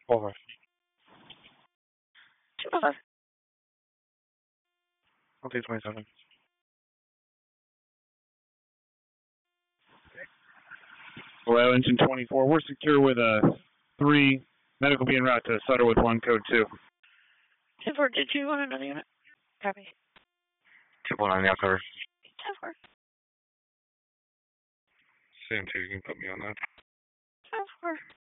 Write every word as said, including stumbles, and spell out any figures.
Over. two oh five. I'll take twenty-seven. Well, engine twenty-four. We're secure with a three. Medical being route to Sutter with one, code two. ten four, did you want another unit? Copy. Triple nine, the cover. ten four. Sam two, you can put me on that. ten four.